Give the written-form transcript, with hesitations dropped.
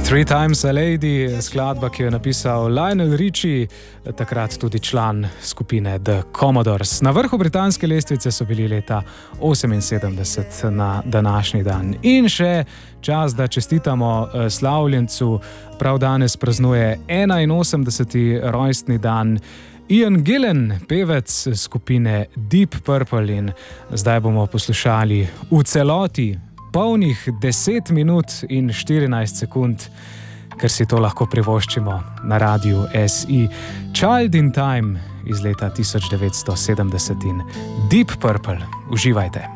Three Times a Lady, skladba, ki jo je napisal Lionel Richie, takrat tudi član skupine The Commodores. Na vrhu britanske lestvice so bili leta 1978 na današnji dan. In še čas, da čestitamo slavljencu, prav danes praznuje 81. rojstni dan Ian Gillan, pevec skupine Deep Purple, in zdaj bomo poslušali v celoti polnih 10 minut in 14 sekund, ker si to lahko privoščimo na Radiu SI. Child in Time iz leta 1970 in Deep Purple. Uživajte!